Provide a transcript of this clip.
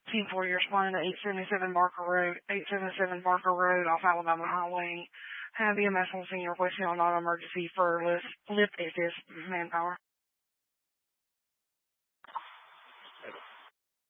Team 4, you're responding to 877 Barker Road off Alabama Highway. Have EMS on scene requesting all non-emergency for lift assist manpower.